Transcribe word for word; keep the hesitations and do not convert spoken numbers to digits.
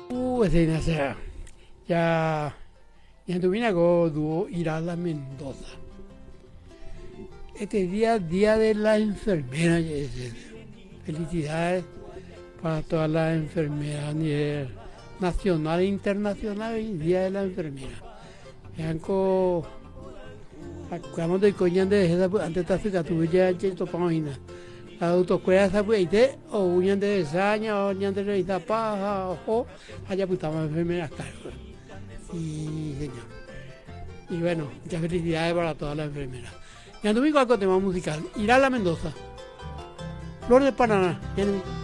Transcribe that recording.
Uh, ese nace ya ya tuvimos go dúo ir a la Mendoza. Este día, día de la enfermera, es decir, felicidades para todas las enfermeras a nivel nacional e internacional y día de la enfermera. Yanko, cuando de coñan de esa antes de hacer tu ya ya topamos ina. La autoescuela esa pues ite o uñan de desaña o uñan de realizar paja o allá putamos enfermeras cargo. Y señor. Y bueno, muchas felicidades para todas las enfermeras. Y anduvimos con tema musical. Irá a la Mendoza. Flor de Paraná.